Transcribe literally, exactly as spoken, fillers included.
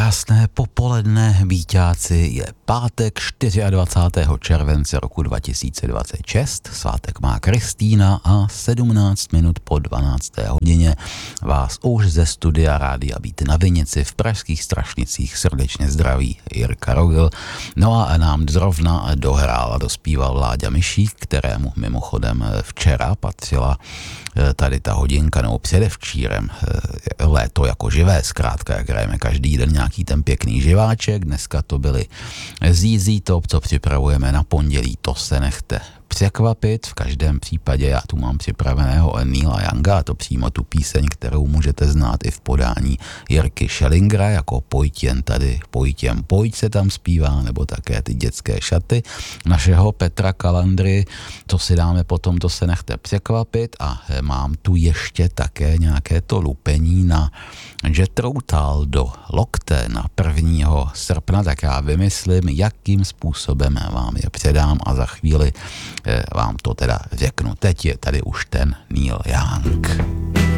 Krásné popoledne, víťáci, je pátek dvacátého čtvrtého července roku dva tisíce dvacet šest, svátek má Kristýna a sedmnáct minut po dvanácté hodině vás už ze studia Rádia Beat na Vinici v pražských Strašnicích srdečně zdraví Jirka Rogl. No a nám zrovna dohrál a dospíval Láďa Myšík, kterému mimochodem včera patřila tady ta hodinka, nebo předevčírem, léto jako živé, zkrátka, jak hrajeme každý den nějaký ten pěkný živáček. Dneska to byly Z Z Top, co připravujeme na pondělí, to se nechte překvapit. V každém případě já tu mám připraveného Neila Younga, a to přímo tu píseň, kterou můžete znát i v podání Jirky Schellingera, jako Pojď jen tady, pojď jen pojď se tam zpívá, nebo také ty dětské šaty našeho Petra Kalandry, to si dáme potom, to se nechte překvapit. A mám tu ještě také nějaké to lupení na Jethro Tull do lokte na prvního srpna, tak já vymyslím, jakým způsobem vám je předám a za chvíli vám to teda řeknu. Teď je tady už ten Neil Young.